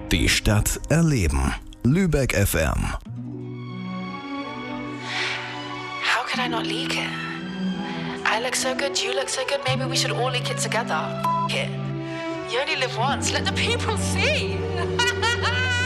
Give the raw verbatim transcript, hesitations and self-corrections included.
Die Stadt erleben. Lübeck F M. How could I not leak it? I look so good, you look so good, maybe we should all leak it together. F it. You only live once, let the people see.